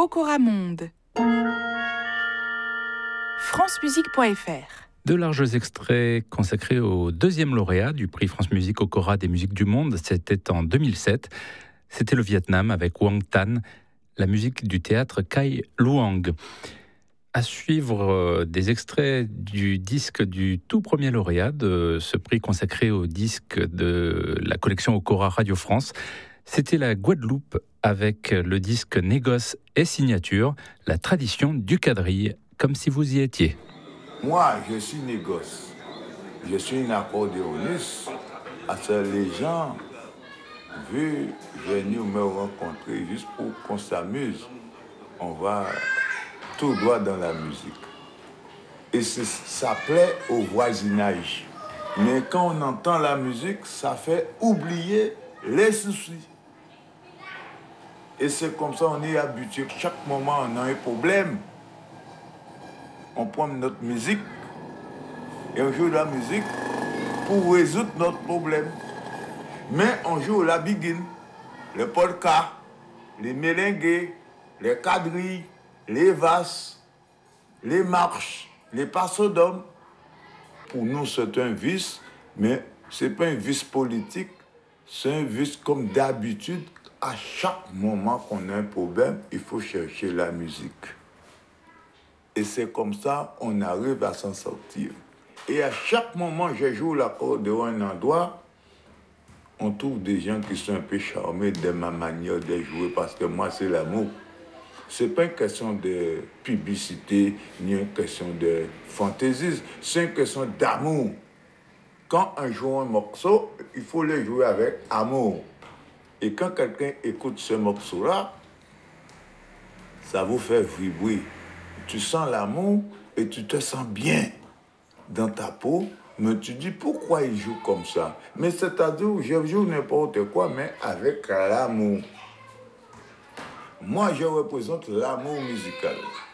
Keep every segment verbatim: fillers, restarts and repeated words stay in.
Cora Monde. francemusique point f r. De larges extraits consacrés au deuxième lauréat du prix France Musique au Cora des musiques du monde. C'était en deux mille sept. C'était le Vietnam avec Quang Tan, la musique du théâtre Kai Luang. À suivre euh, des extraits du disque du tout premier lauréat de ce prix consacré au disque de la collection au Cora Radio France. C'était la Guadeloupe avec le disque Négoce et Signature, la tradition du quadrille, comme si vous y étiez. Moi, je suis négoce. Je suis un accordéoniste. Parce que les gens veulent venir me rencontrer juste pour qu'on s'amuse. On va tout droit dans la musique. Et ça plaît au voisinage. Mais quand on entend la musique, ça fait oublier les soucis. Et c'est comme ça on est habitué. Chaque moment, on a un problème. On prend notre musique et on joue de la musique pour résoudre notre problème. Mais on joue la biguine, le polka, les mélingués, les quadrilles, les vasses, les marches, les passodomes. Pour nous, c'est un vice, mais ce n'est pas un vice politique, c'est un vice comme d'habitude. À chaque moment qu'on a un problème, il faut chercher la musique. Et c'est comme ça qu'on arrive à s'en sortir. Et à chaque moment, je joue l'accordéon à un endroit, on trouve des gens qui sont un peu charmés de ma manière de jouer, parce que moi, c'est l'amour. Ce n'est pas une question de publicité, ni une question de fantaisie, c'est une question d'amour. Quand on joue un morceau, il faut le jouer avec amour. Et quand quelqu'un écoute ce morceau-là, ça vous fait vibrer. Tu sens l'amour et tu te sens bien dans ta peau, mais tu dis pourquoi il joue comme ça. Mais c'est-à-dire, je joue n'importe quoi, mais avec l'amour. Moi, je représente l'amour musical.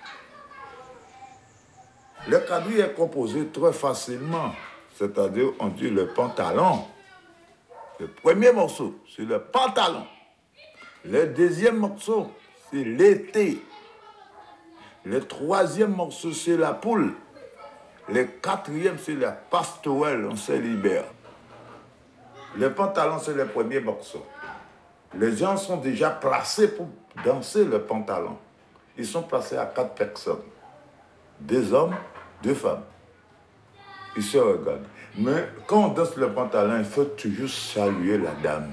Le quadrille est composé très facilement, c'est-à-dire, on dit le pantalon. Le premier morceau, c'est le pantalon. Le deuxième morceau, c'est l'été. Le troisième morceau, c'est la poule. Le quatrième, c'est la pastorelle, on se libère. Le pantalon, c'est le premier morceau. Les gens sont déjà placés pour danser le pantalon. Ils sont placés à quatre personnes. Deux hommes, deux femmes. Ils se regardent. Mais quand on danse le pantalon, il faut toujours saluer la dame.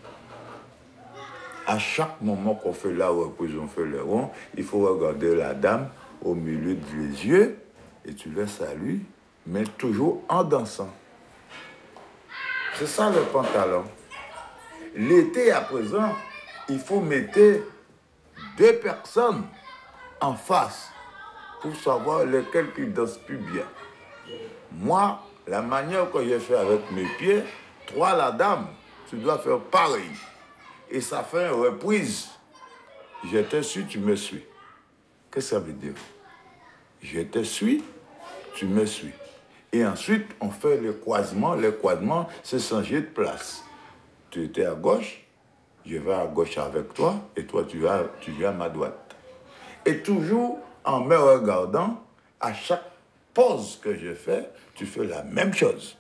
À chaque moment qu'on fait la reprise, on fait le rond, il faut regarder la dame au milieu des yeux et tu la salues, mais toujours en dansant. C'est ça le pantalon. L'été, à présent, il faut mettre deux personnes en face pour savoir lequel qui danse plus bien. Moi, la manière que j'ai fait avec mes pieds, toi la dame, tu dois faire pareil. Et ça fait une reprise. Je te suis, tu me suis. Qu'est-ce que ça veut dire? Je te suis, tu me suis. Et ensuite, on fait le croisement. Le croisement, c'est changer de place. Tu étais à gauche, je vais à gauche avec toi, et toi, tu vas, tu viens à ma droite. Et toujours en me regardant, à chaque pause que je fais, tu fais la même chose.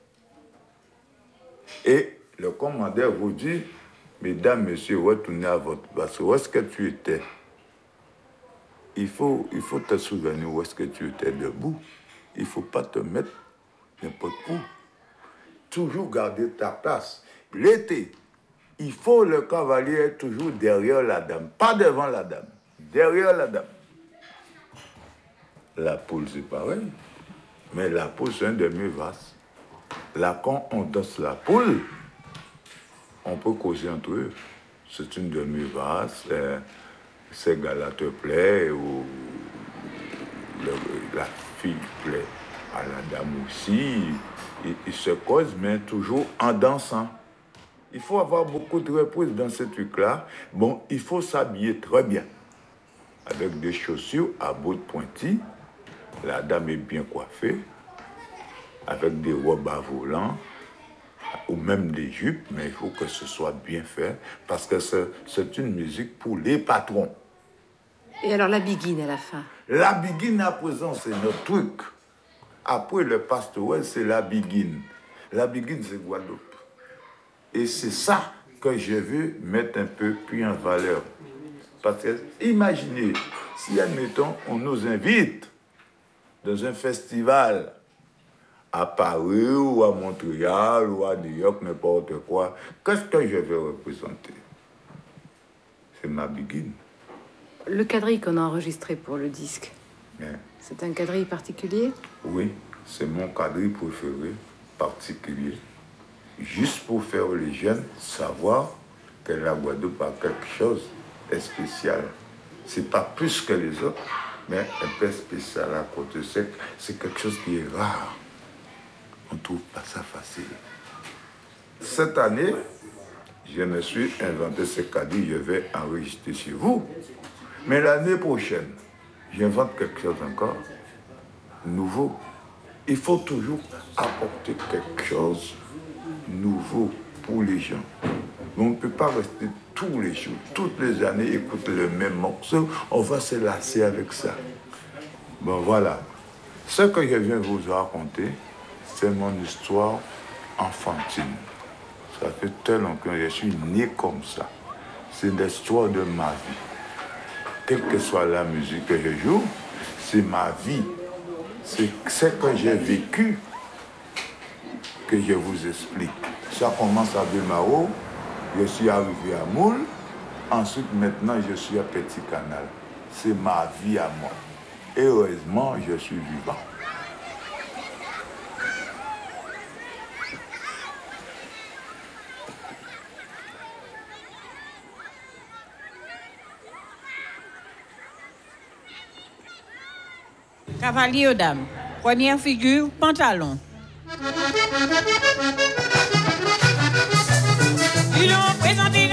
Et le commandeur vous dit, mesdames, messieurs, retournez à votre place. Où est-ce que tu étais? Il faut, il faut te souvenir où est-ce que tu étais debout. Il ne faut pas te mettre n'importe où. Toujours garder ta place. L'été, il faut le cavalier être toujours derrière la dame, pas devant la dame, derrière la dame. La poule, c'est pareil. Mais la poule, c'est un demi-vaste. Là, quand on danse la poule, on peut causer entre eux. C'est une demi-vaste, euh, ces gars-là te plaît, ou le, la fille plaît à la dame aussi. Ils, ils se causent, mais toujours en dansant. Il faut avoir beaucoup de reprises dans ce truc-là. Bon, il faut s'habiller très bien. Avec des chaussures à bottes pointues. La dame est bien coiffée. Avec des robes à volants. Ou même des jupes. Mais il faut que ce soit bien fait. Parce que c'est, c'est une musique pour les patrons. Et alors la biguine à la fin? La biguine à présent, c'est notre truc. Après le pastoral, c'est la biguine. La biguine, c'est Guadeloupe. Et c'est ça que je veux mettre un peu plus en valeur. Parce que, imaginez, si, admettons, on nous invite dans un festival à Paris ou à Montréal ou à New York, n'importe quoi, qu'est-ce que je vais représenter? C'est ma biguine. Le quadrille qu'on a enregistré pour le disque, Bien. c'est un quadrille particulier? Oui, c'est mon quadrille préféré, particulier. Juste pour faire les jeunes savoir que la Guadeloupe a quelque chose de spécial. C'est pas plus que les autres, mais un peu spécial à côté. C'est, c'est quelque chose qui est rare. On ne trouve pas ça facile. Cette année, je me suis inventé ce caddie, je vais enregistrer chez vous. Mais l'année prochaine, j'invente quelque chose encore nouveau. Il faut toujours apporter quelque chose de nouveau pour les gens. Mais on ne peut pas rester tous les jours, toutes les années, écouter le même morceau. On va se lasser avec ça. Bon, voilà. Ce que je viens vous raconter, c'est mon histoire enfantine. Ça fait tellement que je suis né comme ça. C'est l'histoire de ma vie. Quelle que soit la musique que je joue, c'est ma vie. C'est ce que j'ai vécu que je vous explique. Ça commence à Belmaro, je suis arrivé à Moule, ensuite maintenant je suis à Petit Canal. C'est ma vie à moi. Et heureusement, je suis vivant. Cavalier aux dames. Première figure, pantalon. Ils ont présenté